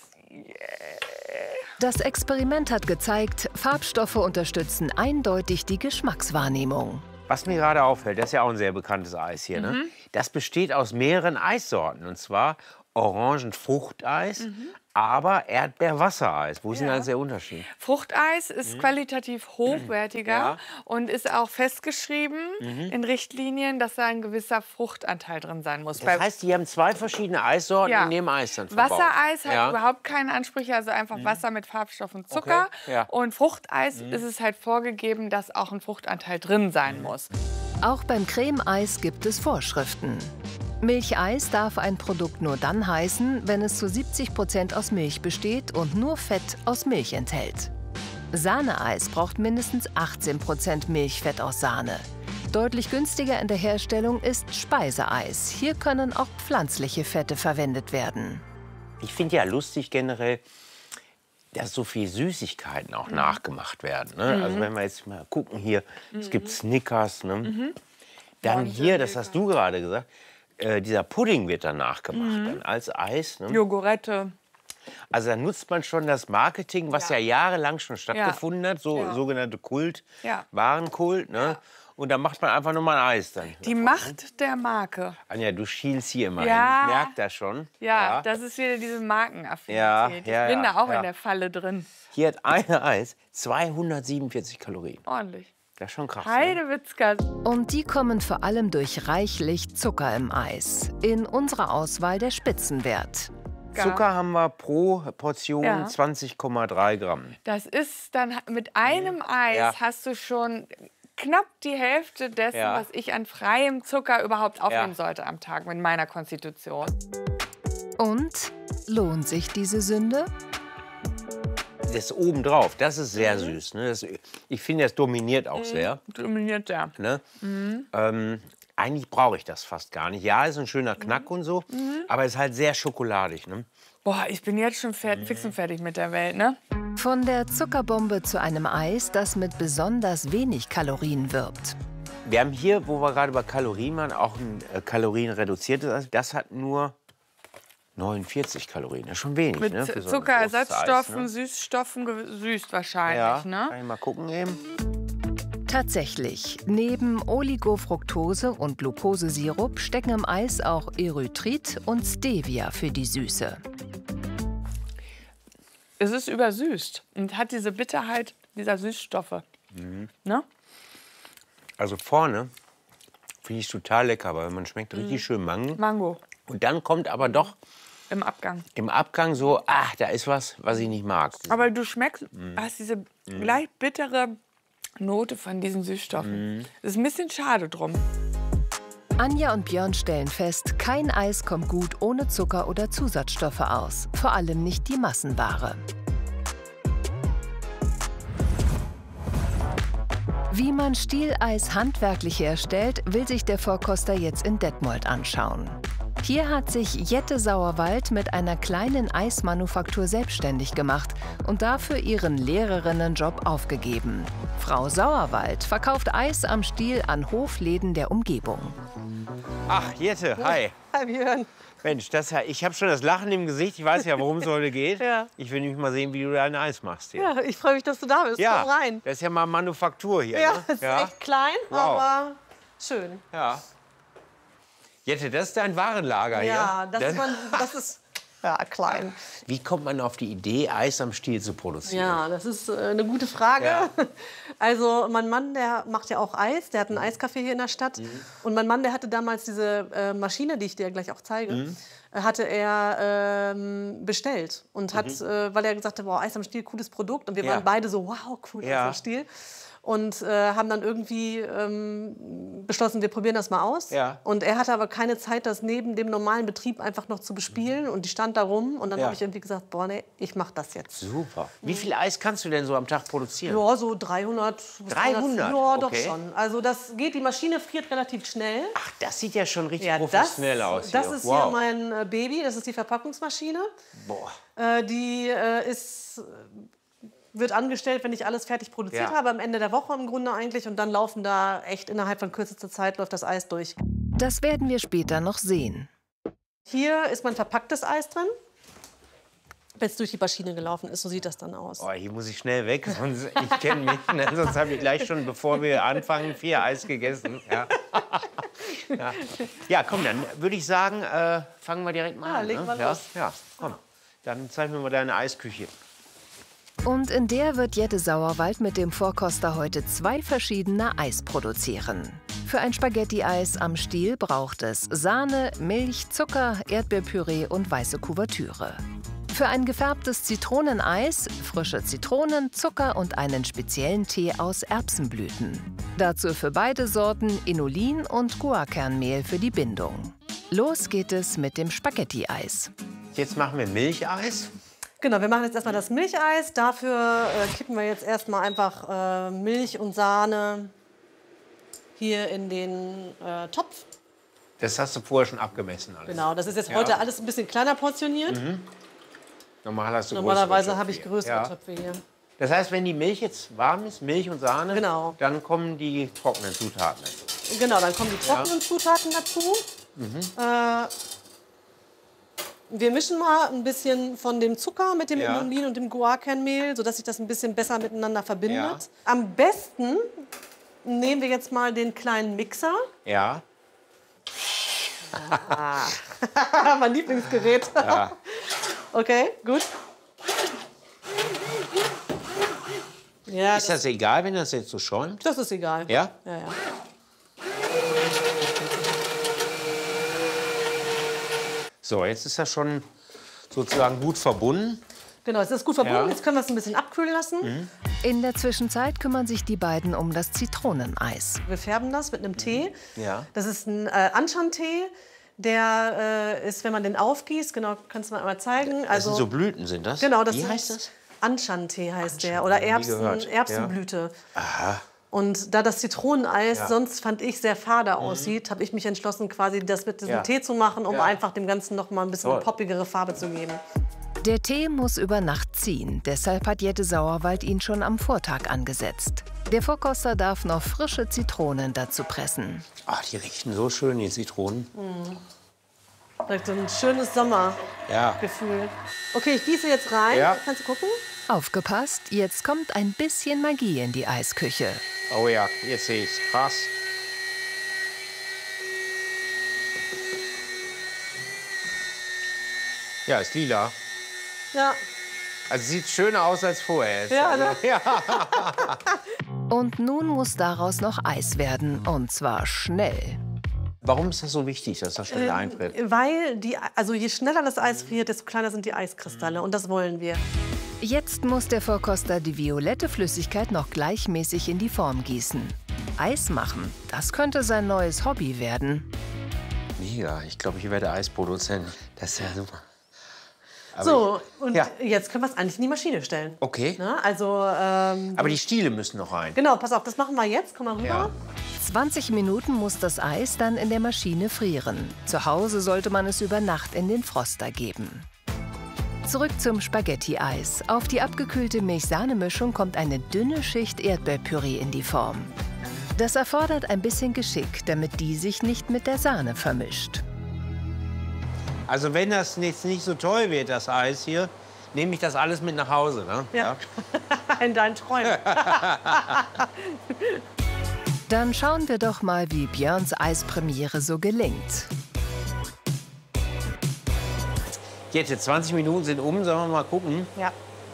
Das Experiment hat gezeigt, Farbstoffe unterstützen eindeutig die Geschmackswahrnehmung. Was mir gerade auffällt, das ist ja auch ein sehr bekanntes Eis hier, ne? Das besteht aus mehreren Eissorten. Und zwar Orangenfruchteis, mhm. aber Erdbeerwassereis. Wo ist denn Ja. da der Unterschied? Fruchteis ist Mhm. qualitativ hochwertiger Ja. und ist auch festgeschrieben Mhm. in Richtlinien, dass da ein gewisser Fruchtanteil drin sein muss. Das heißt, die haben zwei verschiedene Eissorten Ja. in dem Eis dann verbaut. Wassereis hat Ja. überhaupt keine Ansprüche, also einfach Wasser mit Farbstoff und Zucker. Okay. Ja. Und Fruchteis Mhm. ist es halt vorgegeben, dass auch ein Fruchtanteil drin sein muss. Auch beim Cremeeis gibt es Vorschriften. Milcheis darf ein Produkt nur dann heißen, wenn es zu siebzig Prozent aus Milch besteht und nur Fett aus Milch enthält. Sahneeis braucht mindestens achtzehn Prozent Milchfett aus Sahne. Deutlich günstiger in der Herstellung ist Speiseeis. Hier können auch pflanzliche Fette verwendet werden. Ich finde ja lustig generell, dass so viel Süßigkeiten auch nachgemacht werden. Ne? Mhm. Also wenn wir jetzt mal gucken hier, es gibt Snickers. Ne? Mhm. Dann hier, das hast du gerade gesagt, äh, dieser Pudding wird dann nachgemacht Mhm. dann als Eis. Ne? Jogurette. Also da nutzt man schon das Marketing, was ja, Ja. jahrelang schon stattgefunden hat, so Ja. sogenannte Kult, Ja. Warenkult. Ne? Und dann macht man einfach nur mal ein Eis dann. Die Macht der Marke. Anja, du schielst hier immer Ja. hin. Ich merk das schon. Ja, das ist wieder diese Markenaffinität. Ja, ich ja, bin ja, da auch ja. in der Falle drin. Hier hat eine Eis zweihundertsiebenundvierzig Kalorien. Ordentlich. Das ist schon krass. Ne? Heidewitzka. Und die kommen vor allem durch reichlich Zucker im Eis. In unserer Auswahl der Spitzenwert. Zucker haben wir pro Portion Ja. zwanzig Komma drei Gramm. Das ist dann mit einem Eis Ja. hast du schon knapp die Hälfte dessen, Ja. was ich an freiem Zucker überhaupt aufnehmen Ja. sollte am Tag mit meiner Konstitution. Und lohnt sich diese Sünde? Das obendrauf, das ist sehr süß. Ne? Das, ich finde, das dominiert auch sehr. Dominiert der. Ne? Mhm. Ähm, eigentlich brauche ich das fast gar nicht. Ja, ist ein schöner Knack und so, Mhm. aber es ist halt sehr schokoladig. Ne? Boah, ich bin jetzt schon fer fix und fertig mit der Welt, ne? Von der Zuckerbombe zu einem Eis, das mit besonders wenig Kalorien wirbt. Wir haben hier, wo wir gerade über Kalorien waren, auch ein äh, kalorienreduziertes Eis. Das hat nur neunundvierzig Kalorien. Das ist schon wenig. Mit ne, für so ein Zuckerersatzstoffen, großes Eis, Süßstoffen, gesüßt ne? wahrscheinlich, Ja, ne? kann ich mal gucken eben. Tatsächlich, neben Oligofructose und Glukosesirup stecken im Eis auch Erythrit und Stevia für die Süße. Es ist übersüßt und hat diese Bitterheit dieser Süßstoffe. Mhm. Ne? Also vorne finde ich es total lecker, weil man schmeckt richtig Mhm. schön Mango. Mango Und dann kommt aber doch im Abgang. im Abgang so, ach, da ist was, was ich nicht mag. Aber du schmeckst, Mhm. hast diese leicht bittere Note von diesen Süßstoffen. Mhm. Das ist ein bisschen schade drum. Anja und Björn stellen fest, kein Eis kommt gut ohne Zucker oder Zusatzstoffe aus. Vor allem nicht die Massenware. Wie man Stieleis handwerklich herstellt, will sich der Vorkoster jetzt in Detmold anschauen. Hier hat sich Jette Sauerwald mit einer kleinen Eismanufaktur selbstständig gemacht und dafür ihren Lehrerinnenjob aufgegeben. Frau Sauerwald verkauft Eis am Stiel an Hofläden der Umgebung. Ach, Jette, hi. Hi, Björn. Mensch, das, ich habe schon das Lachen im Gesicht. Ich weiß ja, worum es heute geht. Ja. Ich will nämlich mal sehen, wie du dein Eis machst hier. Ja, ich freue mich, dass du da bist. Ja, Komm rein. das ist ja mal Manufaktur hier. Ja, ne? es ist echt klein, Wow. aber schön. Ja. Jette, das ist dein Warenlager Ja, hier. das, ist man, das ist ja, klein. Wie kommt man auf die Idee, Eis am Stiel zu produzieren? Ja, das ist äh, eine gute Frage. Ja. Also mein Mann, der macht ja auch Eis. Der hat einen Eiscafé hier in der Stadt. Mhm. Und mein Mann, der hatte damals diese äh, Maschine, die ich dir gleich auch zeige, Mhm. äh, hatte er ähm, bestellt. Und hat, Mhm. äh, weil er gesagt hat, wow, Eis am Stiel, cooles Produkt. Und wir Ja. waren beide so, wow, cool, Ja. Eis am Stiel. Und äh, haben dann irgendwie ähm, beschlossen, wir probieren das mal aus. Ja. Und er hatte aber keine Zeit, das neben dem normalen Betrieb einfach noch zu bespielen. Und die stand da rum. Und dann Ja. habe ich irgendwie gesagt, boah, nee, ich mach das jetzt. Super. Wie viel Eis kannst du denn so am Tag produzieren? Ja, so dreihundert. dreihundert? Ja, doch Okay. schon. Also das geht, die Maschine friert relativ schnell. Ach, das sieht ja schon richtig Ja, professionell das, aus. Das hier. ist wow. hier mein äh, Baby, das ist die Verpackungsmaschine. Boah. Äh, die äh, ist, wird angestellt, wenn ich alles fertig produziert Ja. habe, am Ende der Woche im Grunde eigentlich. Und dann laufen da echt innerhalb von kürzester Zeit läuft das Eis durch. Das werden wir später noch sehen. Hier ist mein verpacktes Eis drin. Wenn es durch die Maschine gelaufen ist, so sieht das dann aus. Oh, hier muss ich schnell weg, sonst, ich kenne mich, ne? Sonst habe ich gleich schon, bevor wir anfangen, vier Eis gegessen. Ja, ja. Ja, komm, dann würde ich sagen, äh, fangen wir direkt mal Ja, an. leg Ne? mal Ja, los. ja, komm. Dann zeig mir mal deine Eisküche. Und in der wird Jette Sauerwald mit dem Vorkoster heute zwei verschiedene Eis produzieren. Für ein Spaghetti-Eis am Stiel braucht es Sahne, Milch, Zucker, Erdbeerpüree und weiße Kuvertüre. Für ein gefärbtes Zitroneneis frische Zitronen, Zucker und einen speziellen Tee aus Erbsenblüten. Dazu für beide Sorten Inulin und Guarkernmehl für die Bindung. Los geht es mit dem Spaghetti-Eis. Jetzt machen wir Milcheis. Genau, wir machen jetzt erstmal das Milcheis. Dafür äh, kippen wir jetzt erstmal einfach äh, Milch und Sahne hier in den äh, Topf. Das hast du vorher schon abgemessen alles. Genau, das ist jetzt Ja. heute alles ein bisschen kleiner portioniert. Mhm. Normal hast du Normalerweise größere habe ich Töpfe größere hier. Ja. Töpfe hier. Das heißt, wenn die Milch jetzt warm ist, Milch und Sahne, Genau. dann kommen die trockenen Zutaten dazu. Genau, dann kommen die trockenen Ja. Zutaten dazu. Mhm. Äh, wir mischen mal ein bisschen von dem Zucker mit dem Ja. Inulin und dem Guarkernmehl, sodass sich das ein bisschen besser miteinander verbindet. Ja. Am besten nehmen wir jetzt mal den kleinen Mixer. Ja. Mein Lieblingsgerät. Ja. Okay, gut. Ja, Ist das egal, wenn das jetzt so schäumt? das ist egal. Ja? Ja, ja. So, jetzt ist das schon sozusagen gut verbunden. Genau, es ist gut verbunden. Ja. Jetzt können wir es ein bisschen abkühlen lassen. Mhm. In der Zwischenzeit kümmern sich die beiden um das Zitroneneis. Wir färben das mit einem Tee. Ja. Das ist ein äh, Anshan-Tee. Der äh, ist, wenn man den aufgießt, genau, kannst du mal einmal zeigen. Das Also, sind so Blüten, sind das? genau, das Wie sind heißt das? Anshan-Tee heißt der. Oder nie Erbsen, gehört. Erbsenblüte. Aha. Und da das Zitroneneis Ja. Mhm. sonst, fand ich, sehr fade aussieht, habe ich mich entschlossen, quasi das mit diesem Ja. Tee zu machen, um Ja. einfach dem Ganzen noch mal ein bisschen Toll. eine poppigere Farbe zu geben. Der Tee muss über Nacht ziehen, deshalb hat Jette Sauerwald ihn schon am Vortag angesetzt. Der Vorkoster darf noch frische Zitronen dazu pressen. Ach, die riechen so schön, die Zitronen. Mhm. Vielleicht so ein schönes Sommergefühl. Ja. Okay, ich gieße jetzt rein. Ja. Kannst du gucken? Aufgepasst, jetzt kommt ein bisschen Magie in die Eisküche. Oh ja, jetzt sehe ich's. Krass. Ja, ist lila. Ja. Also sieht schöner aus als vorher. Ja, also, ne? ja. Und nun muss daraus noch Eis werden, und zwar schnell. Warum ist das so wichtig, dass das schnell Ähm, einfriert? Weil die, also je schneller das Eis friert, desto kleiner sind die Eiskristalle. Und das wollen wir. Jetzt muss der Vorkoster die violette Flüssigkeit noch gleichmäßig in die Form gießen. Eis machen, das könnte sein neues Hobby werden. Mega, ich glaube, ich werde Eisproduzent. Das ist ja super. Aber so, und ja. jetzt können wir es eigentlich in die Maschine stellen. Okay. Na, also, ähm, Aber die Stiele müssen noch rein. genau, pass auf, das machen wir jetzt. Komm mal rüber. Ja. zwanzig Minuten muss das Eis dann in der Maschine frieren. Zu Hause sollte man es über Nacht in den Froster geben. Zurück zum Spaghetti-Eis. Auf die abgekühlte Milch-Sahne-Mischung kommt eine dünne Schicht Erdbeerpüree in die Form. Das erfordert ein bisschen Geschick, damit die sich nicht mit der Sahne vermischt. Also wenn das jetzt nicht so toll wird, das Eis hier, nehme ich das alles mit nach Hause. Ne? Ja. In deinen Träumen. Dann schauen wir doch mal, wie Björns Eispremiere so gelingt. Jette, zwanzig Minuten sind um, sollen wir mal gucken? Ja.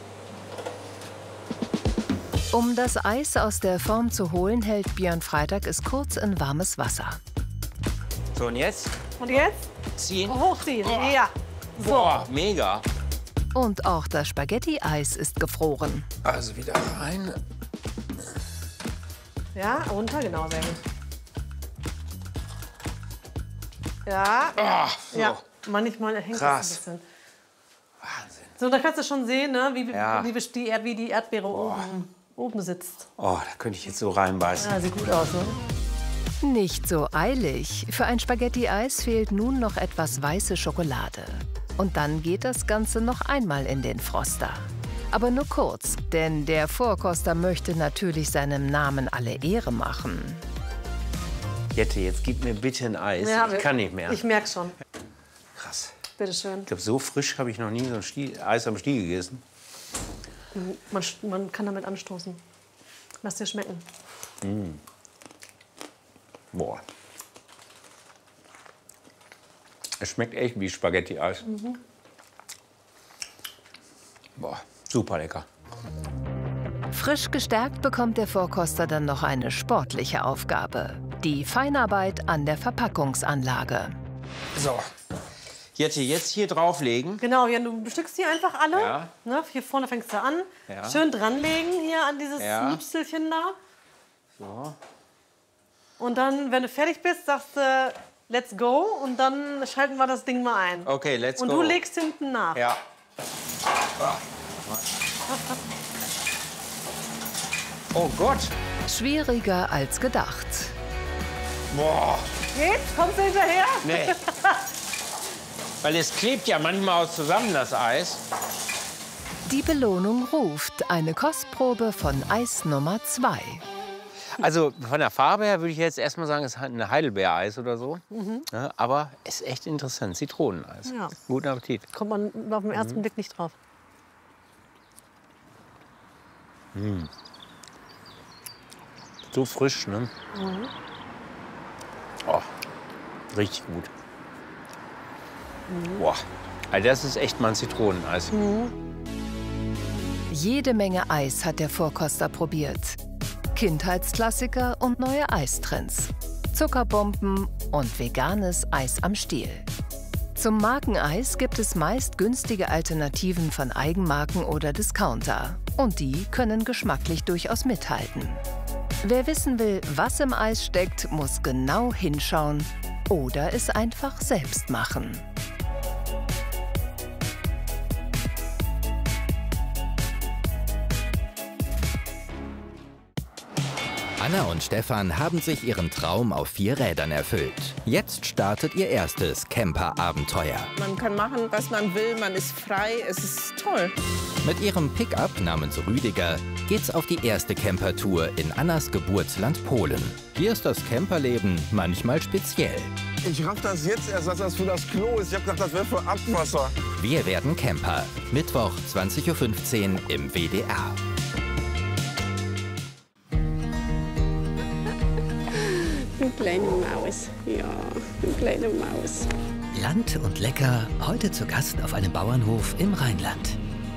Um das Eis aus der Form zu holen, hält Björn Freitag es kurz in warmes Wasser. So, und jetzt? Und jetzt? Ziehen. Hochziehen. Ja. So. Boah, mega. Und auch das Spaghetti-Eis ist gefroren. Also wieder rein. Ja, runter, genau, sehr gut. Ja. Ach, so. Ja, manchmal hängt Krass. das ein bisschen. Wahnsinn. So, da kannst du schon sehen, ne, wie, Ja. wie, die, Erd, wie die Erdbeere oben, oben sitzt. Oh, da könnte ich jetzt so reinbeißen. Ja, sieht gut aus, ne? Nicht so eilig. Für ein Spaghetti-Eis fehlt nun noch etwas weiße Schokolade. Und dann geht das Ganze noch einmal in den Froster. Aber nur kurz, denn der Vorkoster möchte natürlich seinem Namen alle Ehre machen. Jette, jetzt gib mir bitte ein Eis. Ja, ich kann nicht mehr. Ich merke schon. Krass. Bitte schön. Ich glaube, so frisch habe ich noch nie so ein Stiel, Eis am Stiel gegessen. Man, man kann damit anstoßen. Lass dir schmecken. Mm. Boah. Es schmeckt echt wie Spaghetti-Eis. Mhm. Boah, super lecker. Frisch gestärkt bekommt der Vorkoster dann noch eine sportliche Aufgabe. Die Feinarbeit an der Verpackungsanlage. So. Jette, jetzt hier drauflegen. Genau, ja, du bestückst die einfach alle. Ja. Ne, hier vorne fängst du an. Ja. Schön dranlegen hier an dieses Ja. Niepselchen da. So. Und dann, wenn du fertig bist, sagst du, let's go. Und dann schalten wir das Ding mal ein. Okay, let's Und go. du legst hinten nach. Ja. Oh Gott. Schwieriger als gedacht. Boah. Geht's? Kommst du hinterher? Nee. Weil es klebt ja manchmal auch zusammen, das Eis. Die Belohnung ruft. Eine Kostprobe von Eis Nummer zwei. Also von der Farbe her würde ich jetzt erstmal sagen, es ist ein Heidelbeereis oder so. Mhm. Ja, aber es ist echt interessant. Zitroneneis. Ja. Guten Appetit. Kommt man auf den ersten Mhm. Blick nicht drauf. Mm. So frisch, ne? Mhm. Oh, richtig gut. Boah, also das ist echt mal ein Zitroneneis. Jede Menge Eis hat der Vorkoster probiert. Kindheitsklassiker und neue Eistrends. Zuckerbomben und veganes Eis am Stiel. Zum Markeneis gibt es meist günstige Alternativen von Eigenmarken oder Discounter. Und die können geschmacklich durchaus mithalten. Wer wissen will, was im Eis steckt, muss genau hinschauen oder es einfach selbst machen. Anna und Stefan haben sich ihren Traum auf vier Rädern erfüllt. Jetzt startet ihr erstes Camper-Abenteuer. Man kann machen, was man will, man ist frei, es ist toll. Mit ihrem Pickup namens Rüdiger geht's auf die erste Campertour in Annas Geburtsland Polen. Hier ist das Camperleben manchmal speziell. Ich raff das jetzt erst, dass das für das Klo ist. Ich hab gedacht, das wäre für Abwasser. Wir werden Camper. Mittwoch zwanzig Uhr fünfzehn im W D R. Eine kleine Maus, ja, eine kleine Maus. Land und lecker, heute zu Gast auf einem Bauernhof im Rheinland.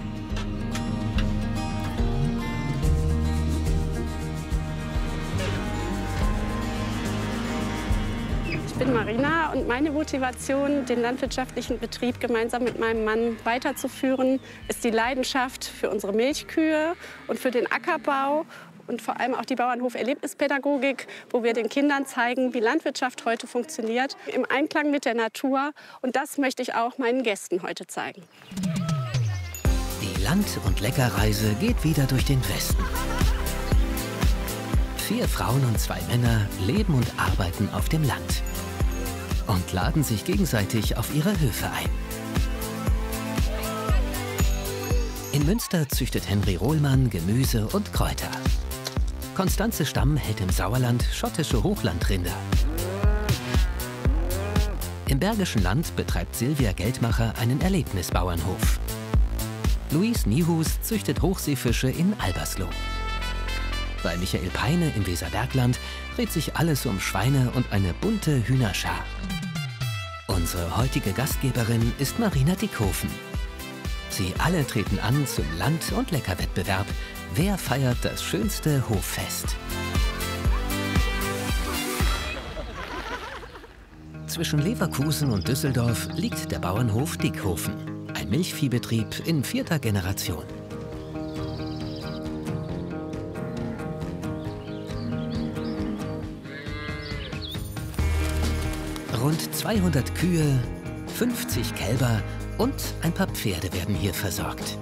Ich bin Marina und meine Motivation, den landwirtschaftlichen Betrieb gemeinsam mit meinem Mann weiterzuführen, ist die Leidenschaft für unsere Milchkühe und für den Ackerbau. Und vor allem auch die Bauernhof-Erlebnispädagogik, wo wir den Kindern zeigen, wie Landwirtschaft heute funktioniert, im Einklang mit der Natur. Und das möchte ich auch meinen Gästen heute zeigen. Die Land- und Leckerreise geht wieder durch den Westen. Vier Frauen und zwei Männer leben und arbeiten auf dem Land und laden sich gegenseitig auf ihre Höfe ein. In Münster züchtet Henry Rohlmann Gemüse und Kräuter. Konstanze Stamm hält im Sauerland schottische Hochlandrinder. Im Bergischen Land betreibt Silvia Geldmacher einen Erlebnisbauernhof. Luis Niehus züchtet Hochseefische in Albersloh. Bei Michael Peine im Weserbergland dreht sich alles um Schweine und eine bunte Hühnerschar. Unsere heutige Gastgeberin ist Marina Dickhofen. Sie alle treten an zum Land- und Leckerwettbewerb. Wer feiert das schönste Hoffest? Zwischen Leverkusen und Düsseldorf liegt der Bauernhof Dickhofen. Ein Milchviehbetrieb in vierter Generation. Rund zweihundert Kühe, fünfzig Kälber und ein paar Pferde werden hier versorgt.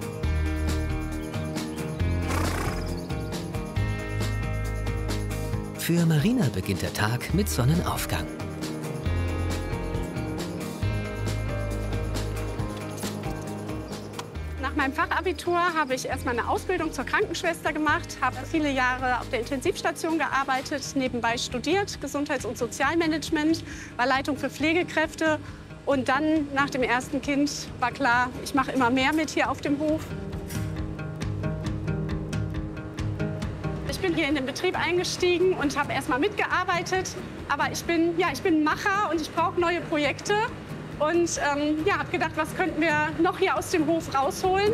Für Marina beginnt der Tag mit Sonnenaufgang. Nach meinem Fachabitur habe ich erstmal eine Ausbildung zur Krankenschwester gemacht, habe viele Jahre auf der Intensivstation gearbeitet, nebenbei studiert, Gesundheits- und Sozialmanagement, war Leitung für Pflegekräfte. Und dann, nach dem ersten Kind, war klar, ich mache immer mehr mit hier auf dem Hof. Ich bin hier in den Betrieb eingestiegen und habe erstmal mitgearbeitet. Aber ich bin, ja, ich bin ein Macher und ich brauche neue Projekte. Und ähm, ja, habe gedacht, was könnten wir noch hier aus dem Hof rausholen?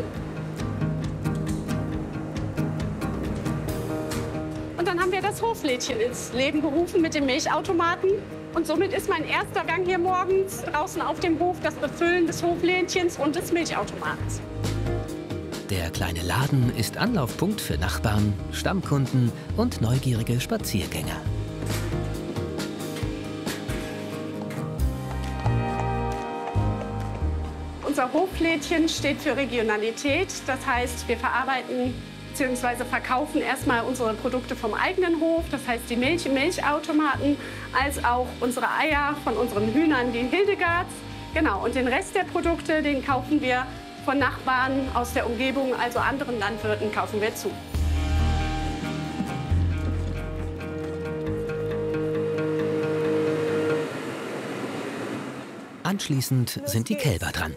Und dann haben wir das Hoflädchen ins Leben gerufen mit dem Milchautomaten. Und somit ist mein erster Gang hier morgens draußen auf dem Hof das Befüllen des Hoflädchens und des Milchautomatens. Der kleine Laden ist Anlaufpunkt für Nachbarn, Stammkunden und neugierige Spaziergänger. Unser Hoflädchen steht für Regionalität. Das heißt, wir verarbeiten bzw. verkaufen erstmal unsere Produkte vom eigenen Hof. Das heißt, die Milch im Milchautomaten, als auch unsere Eier von unseren Hühnern, die Hildegards. Genau, und den Rest der Produkte, den kaufen wir von Nachbarn aus der Umgebung, also anderen Landwirten, kaufen wir zu. Anschließend sind die Kälber dran.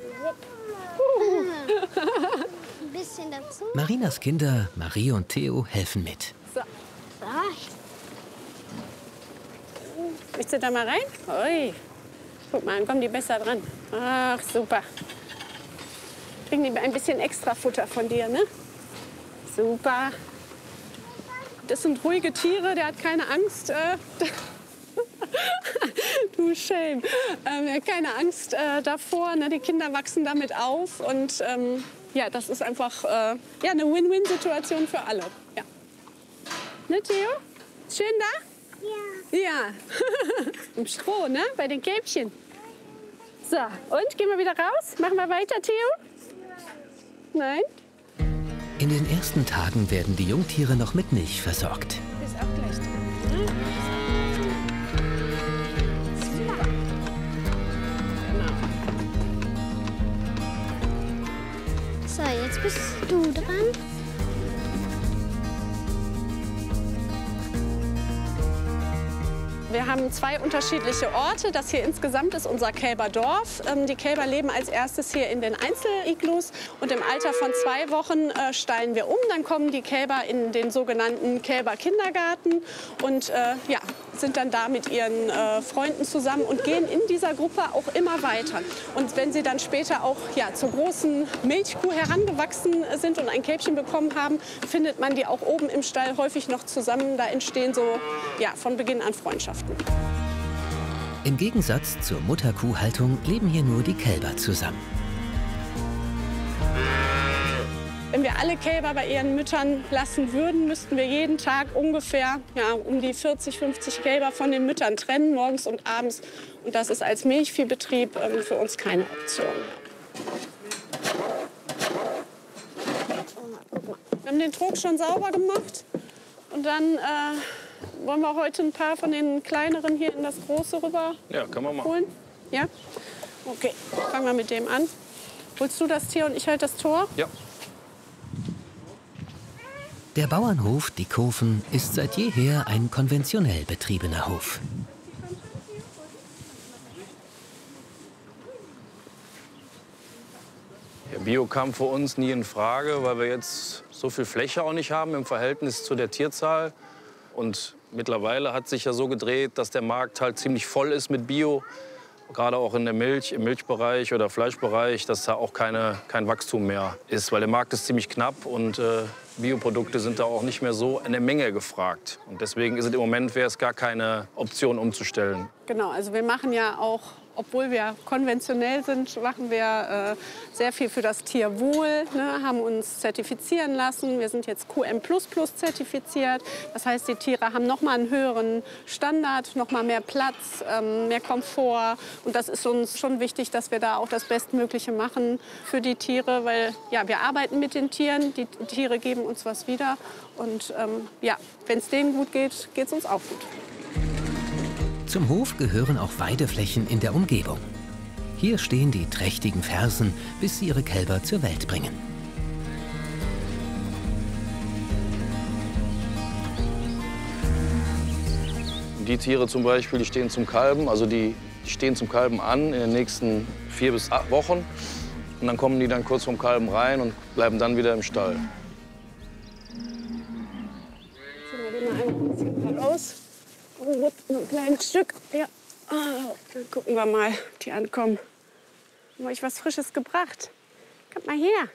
Ein bisschen dazu. Marinas Kinder, Marie und Theo, helfen mit. So. So. Willst du da mal rein? Ui. Guck mal, dann kommen die besser dran. Ach, super. Kriegen die ein bisschen extra Futter von dir, ne? Super. Das sind ruhige Tiere, der hat keine Angst. Äh, du Schelm. Ähm, er hat keine Angst äh, davor. Ne? Die Kinder wachsen damit auf. Und ähm, ja, das ist einfach äh, ja, eine Win-Win-Situation für alle. Ja. Ne, Theo? Schön da? Ja. Ja. Im Stroh, ne? Bei den Kälbchen. So, und? Gehen wir wieder raus? Machen wir weiter, Theo? Nein? In den ersten Tagen werden die Jungtiere noch mit Milch versorgt. Du bist auch gleich drin. So, jetzt bist du dran. Wir haben zwei unterschiedliche Orte. Das hier insgesamt ist unser Kälberdorf. Die Kälber leben als erstes hier in den Einzeliglus. Und im Alter von zwei Wochen äh, stallen wir um. Dann kommen die Kälber in den sogenannten Kälberkindergarten und äh, ja, sind dann da mit ihren äh, Freunden zusammen und gehen in dieser Gruppe auch immer weiter. Und wenn sie dann später auch ja, zur großen Milchkuh herangewachsen sind und ein Kälbchen bekommen haben, findet man die auch oben im Stall häufig noch zusammen. Da entstehen so ja, von Beginn an Freundschaften. Im Gegensatz zur Mutterkuhhaltung leben hier nur die Kälber zusammen. Wenn wir alle Kälber bei ihren Müttern lassen würden, müssten wir jeden Tag ungefähr ja, um die vierzig, fünfzig Kälber von den Müttern trennen, morgens und abends. Und das ist als Milchviehbetrieb ähm, für uns keine Option. Wir haben den Trog schon sauber gemacht und dann äh, wollen wir heute ein paar von den kleineren hier in das große rüber ja, können wir machen. holen. Ja? Okay, fangen wir mit dem an. Holst du das Tier und ich halte das Tor? Ja. Der Bauernhof Dickhofen ist seit jeher ein konventionell betriebener Hof. Ja, Bio kam für uns nie in Frage, weil wir jetzt so viel Fläche auch nicht haben im Verhältnis zu der Tierzahl. Und mittlerweile hat sich ja so gedreht, dass der Markt halt ziemlich voll ist mit Bio. Gerade auch in der Milch, im Milchbereich oder Fleischbereich, dass da auch keine, kein Wachstum mehr ist. Weil der Markt ist ziemlich knapp und äh, Bioprodukte sind da auch nicht mehr so in der Menge gefragt. Und deswegen ist es im Moment wäre es gar keine Option umzustellen. Genau, also wir machen ja auch, obwohl wir konventionell sind, machen wir äh, sehr viel für das Tierwohl, ne, haben uns zertifizieren lassen. Wir sind jetzt Q M plus plus zertifiziert. Das heißt, die Tiere haben noch mal einen höheren Standard, noch mal mehr Platz, ähm, mehr Komfort. Und das ist uns schon wichtig, dass wir da auch das Bestmögliche machen für die Tiere, weil ja, wir arbeiten mit den Tieren, die Tiere geben uns was wieder. Und ähm, ja, wenn es denen gut geht, geht es uns auch gut. Zum Hof gehören auch Weideflächen in der Umgebung. Hier stehen die trächtigen Fersen, bis sie ihre Kälber zur Welt bringen. Die Tiere zum Beispiel, die stehen zum Kalben, also die, die stehen zum Kalben an in den nächsten vier bis acht Wochen. Und dann kommen die dann kurz vom Kalben rein und bleiben dann wieder im Stall. Raus. Oh, ein kleines Stück. Ja. Oh, dann gucken wir mal, ob die ankommen. Haben wir euch was Frisches gebracht? Kommt mal her.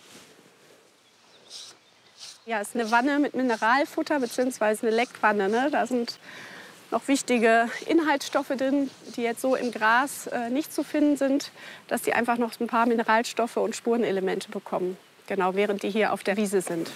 Ja, ist eine Wanne mit Mineralfutter bzw. eine Leckwanne. Ne? Da sind noch wichtige Inhaltsstoffe drin, die jetzt so im Gras äh, nicht zu finden sind, dass die einfach noch ein paar Mineralstoffe und Spurenelemente bekommen. Genau, während die hier auf der Wiese sind.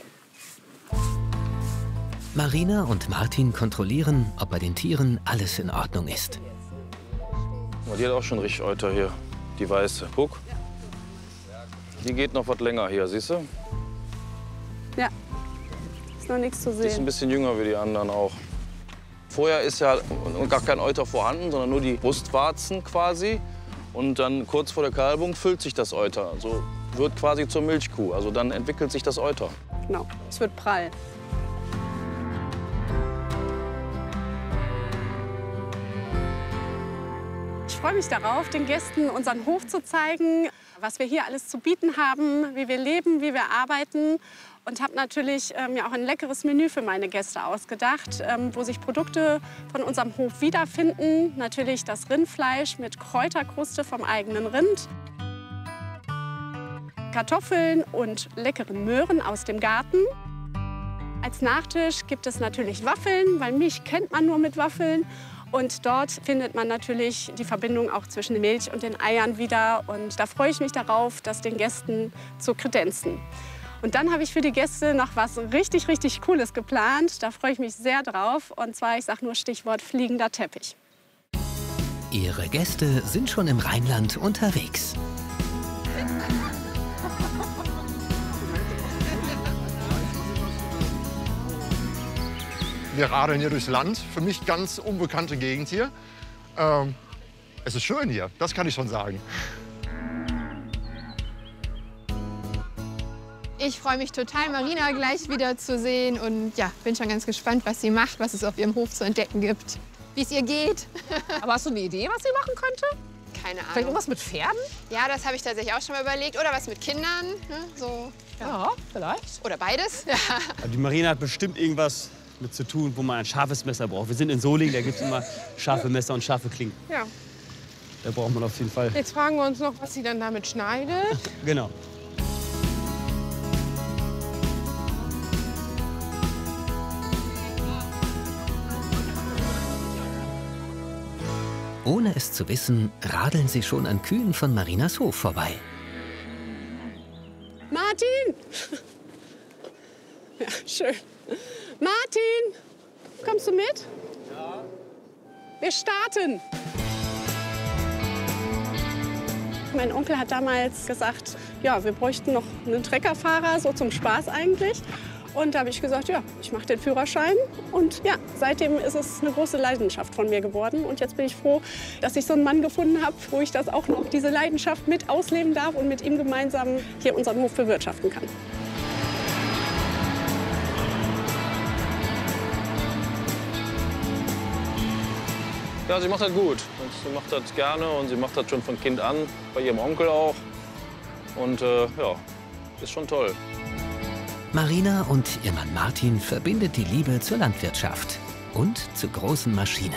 Marina und Martin kontrollieren, ob bei den Tieren alles in Ordnung ist. Oh, die hat auch schon richtig Euter hier, die weiße. Guck. Die geht noch was länger hier, siehst du? Ja, ist noch nichts zu Die ist ein sehen. bisschen jünger wie die anderen auch. Vorher ist ja gar kein Euter vorhanden, sondern nur die Brustwarzen quasi. Und dann kurz vor der Kalbung füllt sich das Euter. Also wird quasi zur Milchkuh. Also dann entwickelt sich das Euter. Genau, es wird prall. Ich freue mich darauf, den Gästen unseren Hof zu zeigen, was wir hier alles zu bieten haben, wie wir leben, wie wir arbeiten. Und habe natürlich ähm, ja auch ein leckeres Menü für meine Gäste ausgedacht, ähm, wo sich Produkte von unserem Hof wiederfinden. Natürlich das Rindfleisch mit Kräuterkruste vom eigenen Rind, Kartoffeln und leckeren Möhren aus dem Garten. Als Nachtisch gibt es natürlich Waffeln, weil Milch kennt man nur mit Waffeln. Und dort findet man natürlich die Verbindung auch zwischen Milch und den Eiern wieder. Und da freue ich mich darauf, das den Gästen zu kredenzen. Und dann habe ich für die Gäste noch was richtig, richtig Cooles geplant. Da freue ich mich sehr drauf. Und zwar, ich sage nur Stichwort fliegender Teppich. Ihre Gäste sind schon im Rheinland unterwegs. Wir radeln hier durchs Land. Für mich ganz unbekannte Gegend hier. Ähm, es ist schön hier, das kann ich schon sagen. Ich freue mich total, Marina gleich wieder zu sehen und ja, bin schon ganz gespannt, was sie macht, was es auf ihrem Hof zu entdecken gibt, wie es ihr geht. Aber hast du eine Idee, was sie machen könnte? Keine Ahnung. Vielleicht irgendwas mit Pferden? Ja, das habe ich tatsächlich auch schon mal überlegt. Oder was mit Kindern. Ne? So, ja. Ja, vielleicht. Oder beides. Ja. Die Marina hat bestimmt irgendwas mit zu tun, wo man ein scharfes Messer braucht. Wir sind in Solingen, da gibt es immer scharfe Messer und scharfe Klingen. Ja. Da braucht man auf jeden Fall. Jetzt fragen wir uns noch, was sie dann damit schneidet. Genau. Ohne es zu wissen, radeln sie schon an Kühen von Marinas Hof vorbei. Martin! Ja, schön. Martin, kommst du mit? Ja. Wir starten. Mein Onkel hat damals gesagt, ja, wir bräuchten noch einen Treckerfahrer, so zum Spaß eigentlich. Und da habe ich gesagt, ja, ich mache den Führerschein. Und ja, seitdem ist es eine große Leidenschaft von mir geworden. Und jetzt bin ich froh, dass ich so einen Mann gefunden habe, wo ich das auch noch, diese Leidenschaft mit ausleben darf und mit ihm gemeinsam hier unseren Hof bewirtschaften kann. Ja, sie macht das gut. Sie macht das gerne und sie macht das schon von Kind an, bei ihrem Onkel auch. Und äh, ja, ist schon toll. Marina und ihr Mann Martin verbindet die Liebe zur Landwirtschaft und zu großen Maschinen.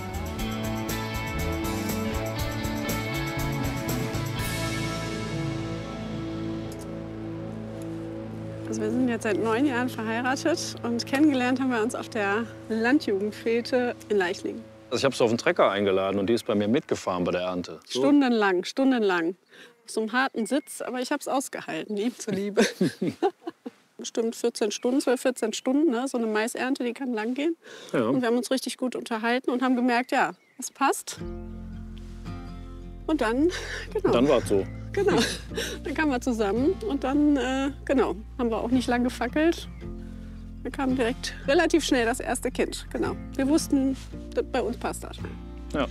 Also wir sind jetzt seit neun Jahren verheiratet und kennengelernt haben wir uns auf der Landjugendfete in Leichlingen. Also ich habe sie auf den Trecker eingeladen und die ist bei mir mitgefahren bei der Ernte. So. Stundenlang, stundenlang. Auf so einem harten Sitz, aber ich habe es ausgehalten, ihm zuliebe. Bestimmt vierzehn Stunden, zwölf, vierzehn Stunden, ne? So eine Maisernte, die kann lang gehen. Ja. Und wir haben uns richtig gut unterhalten und haben gemerkt, ja, es passt. Und dann, genau. Dann war es so. Genau, dann kamen wir zusammen und dann, äh, genau, haben wir auch nicht lang gefackelt. Wir kamen direkt relativ schnell das erste Kind, genau. Wir wussten, bei uns passt das. Ja.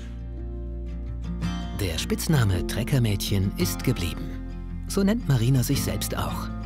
Der Spitzname Treckermädchen ist geblieben. So nennt Marina sich selbst auch.